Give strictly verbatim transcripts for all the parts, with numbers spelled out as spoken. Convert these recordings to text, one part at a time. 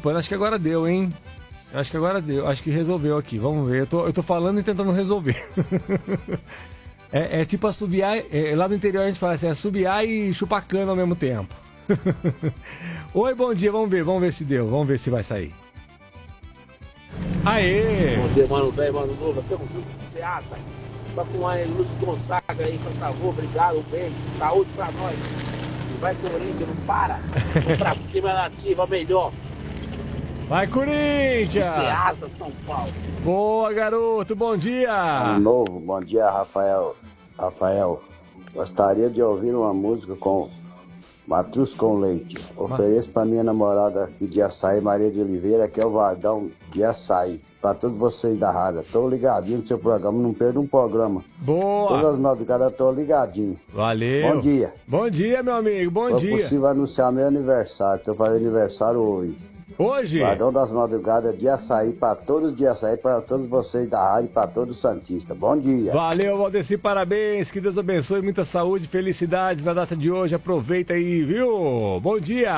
participando. Acho que agora deu, hein? Acho que agora deu. Acho que resolveu aqui. Vamos ver. Eu tô, eu tô falando e tentando resolver. é, é tipo assobiar. É, lá do interior a gente fala assim: assobiar e chupar cana ao mesmo tempo. Oi, bom dia. Vamos ver. Vamos ver se deu. Vamos ver se vai sair. Aê! Bom dia, mano velho, mano novo. Aqui é o Rio de Ceasa. Tá com a Luz Gonçaga aí, por favor. Obrigado, um beijo. Saúde pra nós. E vai Corinthians, não para. Vamos pra cima da nativa, melhor. Vai, Corinthians! Ceasa, São Paulo. Boa, garoto. Bom dia. Ano novo, bom dia, Rafael. Rafael, gostaria de ouvir uma música com Matruz com Leite. Ofereço para minha namorada aqui de Açaí, Maria de Oliveira, que é o Vardão de Açaí. Para todos vocês da rádio. Tô ligadinho no seu programa, não perdo um programa. Boa! Todas as madrugadas eu tô ligadinho. Valeu! Bom dia! Bom dia, meu amigo, bom Foi dia! Se possível anunciar meu aniversário, tô fazendo aniversário hoje. Hoje? Vardão das madrugadas de Açaí, para todos de Açaí, para todos vocês da rádio, para todos os santistas. Bom dia! Valeu, Valdeci, parabéns, que Deus abençoe, muita saúde, felicidades na data de hoje, aproveita aí, viu? Bom dia!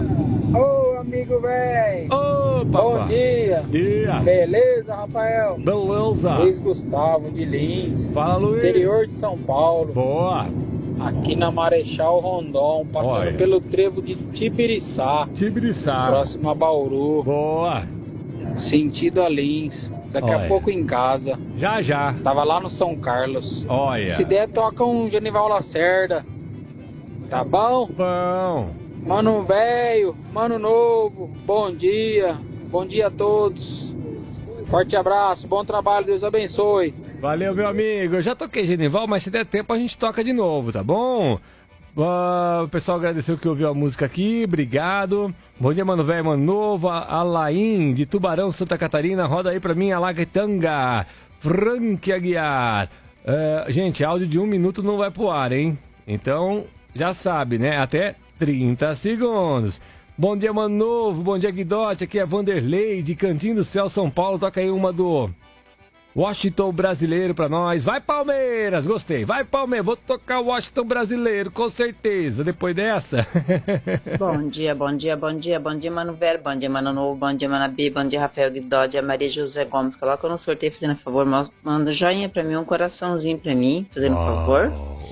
Ô, amigo velho! Ô, Bom dia! Dia! Beleza, Rafael? Beleza! Luiz Gustavo de Lins. Fala, Luiz! Interior de São Paulo. Boa! Aqui na Marechal Rondon, passando Olha. pelo trevo de Tibiriçá. Tibiriçá. Próximo a Bauru. Boa! Sentido a Lins. Daqui Olha. a pouco em casa. Já, já! Tava lá no São Carlos. Olha! Se der, toca um Genival Lacerda. Tá bom? Bom! Mano velho, mano novo, bom dia. Bom dia a todos. Forte abraço, bom trabalho, Deus abençoe. Valeu, meu amigo. Eu já toquei Genival, mas se der tempo a gente toca de novo, tá bom? Uh, o pessoal agradeceu que ouviu a música aqui, obrigado. Bom dia, mano velho, mano novo. Alain, de Tubarão, Santa Catarina. Roda aí pra mim, Alaguetanga. Frank Aguiar. Uh, gente, áudio de um minuto não vai pro ar, hein? Então, já sabe, né? Até trinta segundos. Bom dia, mano novo. Bom dia, Guidote. Aqui é Vanderlei, de Cantinho do Céu, São Paulo. Toca aí uma do Washington Brasileiro pra nós. Vai, Palmeiras! Gostei. Vai, Palmeiras. Vou tocar o Washington Brasileiro, com certeza. Depois dessa. Bom dia, bom dia, bom dia. Bom dia, Mano Velho. Bom dia, Mano Novo. Bom dia, Manabi. Bom dia, Rafael Guidotti. A Maria José Gomes. Coloca no sorteio, fazendo a favor. Manda um joinha pra mim, um coraçãozinho pra mim, fazendo um favor.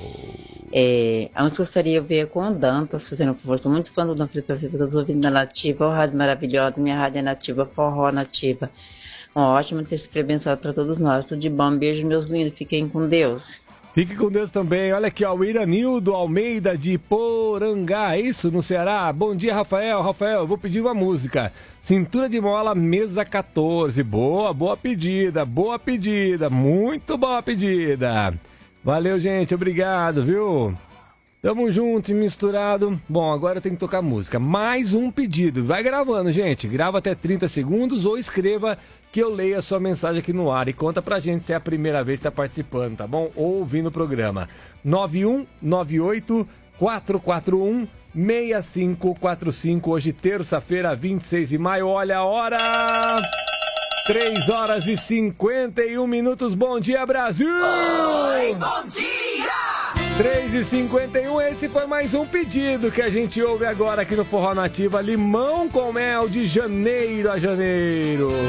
É, antes gostaria de ver com o Dantas, fazendo um favor. Sou muito fã do Dom Felipe, você fica ouvindo na Nativa. Ó, rádio maravilhosa. Minha rádio é nativa, forró nativa. Um ótimo terça abençoado para todos nós. Tudo de bom. Beijo, meus lindos. Fiquem com Deus. Fique com Deus também. Olha aqui, ó, o Iranildo Almeida de Porangá. É isso, no Ceará? Bom dia, Rafael. Rafael, eu vou pedir uma música. Cintura de Mola, mesa quatorze. Boa, boa pedida. Boa pedida. Muito boa pedida. Valeu, gente. Obrigado, viu? Tamo junto e misturado. Bom, agora eu tenho que tocar música. Mais um pedido. Vai gravando, gente. Grava até trinta segundos ou escreva que eu leia a sua mensagem aqui no ar. E conta pra gente se é a primeira vez que tá participando, tá bom? Ou ouvindo o programa. nove um nove oito quatro quatro um seis cinco quatro cinco. Hoje, terça-feira, vinte e seis de maio. Olha a hora! três horas e cinquenta e um minutos. Bom dia, Brasil! Oi, bom dia! três e cinquenta e um, esse foi mais um pedido que a gente ouve agora aqui no Forró Nativa. Limão com mel de janeiro a janeiro.